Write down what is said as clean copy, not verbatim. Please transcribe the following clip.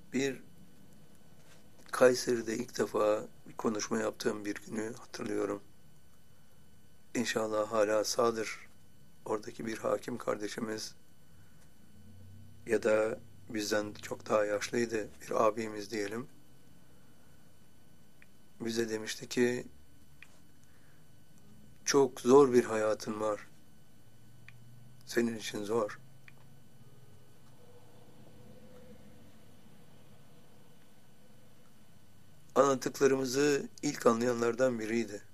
Bir Kayseri'de ilk defa bir konuşma yaptığım bir günü hatırlıyorum. İnşallah hala sağdır. Oradaki bir hakim kardeşimiz ya da bizden çok daha yaşlıydı bir abimiz diyelim. Bize demişti ki çok zor bir hayatın var. Senin için zor. Anlattıklarımızı ilk anlayanlardan biriydi.